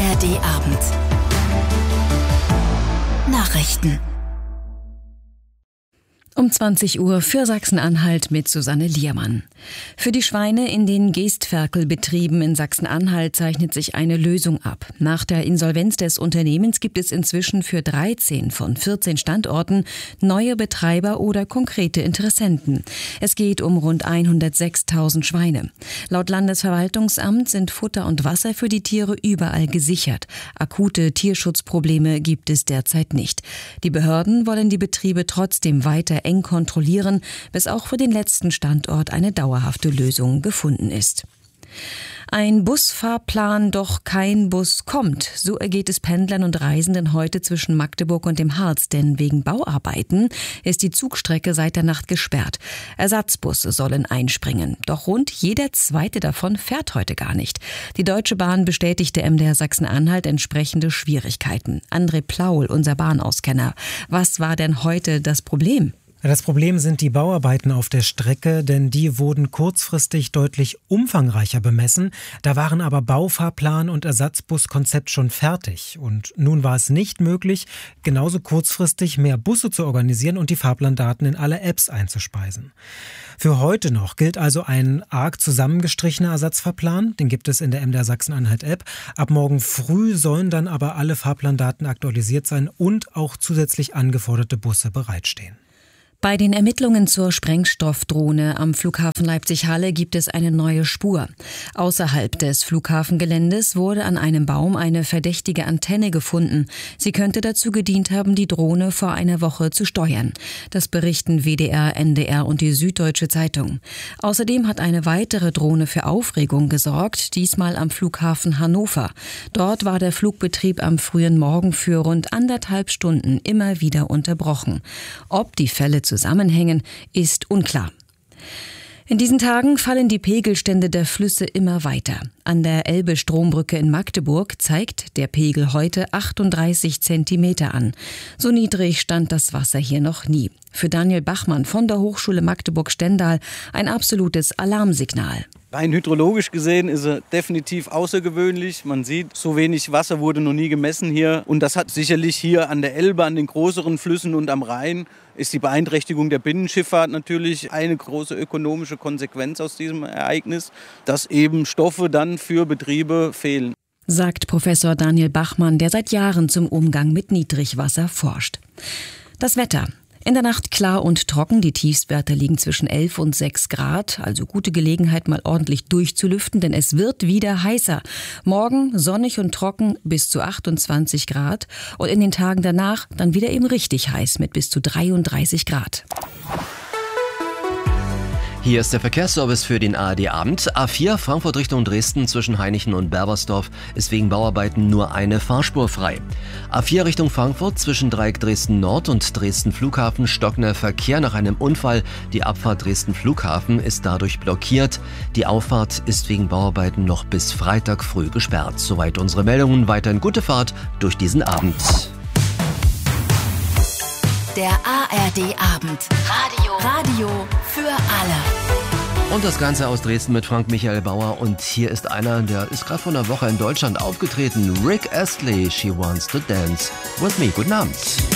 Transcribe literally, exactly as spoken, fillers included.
R D Abend. Nachrichten. Um zwanzig Uhr für Sachsen-Anhalt mit Susanne Liermann. Für die Schweine in den Geestferkelbetrieben in Sachsen-Anhalt zeichnet sich eine Lösung ab. Nach der Insolvenz des Unternehmens gibt es inzwischen für dreizehn von vierzehn Standorten neue Betreiber oder konkrete Interessenten. Es geht um rund hundertsechstausend Schweine. Laut Landesverwaltungsamt sind Futter und Wasser für die Tiere überall gesichert. Akute Tierschutzprobleme gibt es derzeit nicht. Die Behörden wollen die Betriebe trotzdem weiter eng kontrollieren, bis auch für den letzten Standort eine dauerhafte Lösung gefunden ist. Ein Busfahrplan, doch kein Bus kommt. So ergeht es Pendlern und Reisenden heute zwischen Magdeburg und dem Harz, denn wegen Bauarbeiten ist die Zugstrecke seit der Nacht gesperrt. Ersatzbusse sollen einspringen, doch rund jeder zweite davon fährt heute gar nicht. Die Deutsche Bahn bestätigte M D R Sachsen-Anhalt entsprechende Schwierigkeiten. André Plaul, unser Bahnauskenner. Was war denn heute das Problem? Das Problem sind die Bauarbeiten auf der Strecke, denn die wurden kurzfristig deutlich umfangreicher bemessen. Da waren aber Baufahrplan und Ersatzbuskonzept schon fertig. Und nun war es nicht möglich, genauso kurzfristig mehr Busse zu organisieren und die Fahrplandaten in alle Apps einzuspeisen. Für heute noch gilt also ein arg zusammengestrichener Ersatzfahrplan. Den gibt es in der M D R Sachsen-Anhalt-App. Ab morgen früh sollen dann aber alle Fahrplandaten aktualisiert sein und auch zusätzlich angeforderte Busse bereitstehen. Bei den Ermittlungen zur Sprengstoffdrohne am Flughafen Leipzig-Halle gibt es eine neue Spur. Außerhalb des Flughafengeländes wurde an einem Baum eine verdächtige Antenne gefunden. Sie könnte dazu gedient haben, die Drohne vor einer Woche zu steuern. Das berichten W D R, N D R und die Süddeutsche Zeitung. Außerdem hat eine weitere Drohne für Aufregung gesorgt, diesmal am Flughafen Hannover. Dort war der Flugbetrieb am frühen Morgen für rund anderthalb Stunden immer wieder unterbrochen. Ob die Fälle zusammenhängen, ist unklar. In diesen Tagen fallen die Pegelstände der Flüsse immer weiter. An der Elbe-Strombrücke in Magdeburg zeigt der Pegel heute achtunddreißig Zentimeter an. So niedrig stand das Wasser hier noch nie. Für Daniel Bachmann von der Hochschule Magdeburg-Stendal ein absolutes Alarmsignal. Rein hydrologisch gesehen ist er definitiv außergewöhnlich. Man sieht, so wenig Wasser wurde noch nie gemessen hier. Und das hat sicherlich hier an der Elbe, an den größeren Flüssen und am Rhein, ist die Beeinträchtigung der Binnenschifffahrt natürlich eine große ökonomische Konsequenz aus diesem Ereignis, dass eben Stoffe dann für Betriebe fehlen. Sagt Professor Daniel Bachmann, der seit Jahren zum Umgang mit Niedrigwasser forscht. Das Wetter. In der Nacht klar und trocken, die Tiefstwerte liegen zwischen elf und sechs Grad, also gute Gelegenheit, mal ordentlich durchzulüften, denn es wird wieder heißer. Morgen sonnig und trocken bis zu achtundzwanzig Grad und in den Tagen danach dann wieder eben richtig heiß mit bis zu dreiunddreißig Grad. Hier ist der Verkehrsservice für den A R D-Abend. A vier Frankfurt Richtung Dresden zwischen Hainichen und Berbersdorf ist wegen Bauarbeiten nur eine Fahrspur frei. A vier Richtung Frankfurt zwischen Dreieck Dresden Nord und Dresden Flughafen stockender Verkehr nach einem Unfall. Die Abfahrt Dresden Flughafen ist dadurch blockiert. Die Auffahrt ist wegen Bauarbeiten noch bis Freitag früh gesperrt. Soweit unsere Meldungen. Weiterhin gute Fahrt durch diesen Abend. Der A R D-Abend. Radio. Radio für alle. Und das Ganze aus Dresden mit Frank Michael Bauer. Und hier ist einer, der ist gerade vor einer Woche in Deutschland aufgetreten. Rick Astley, She Wants to Dance with Me. Guten Abend.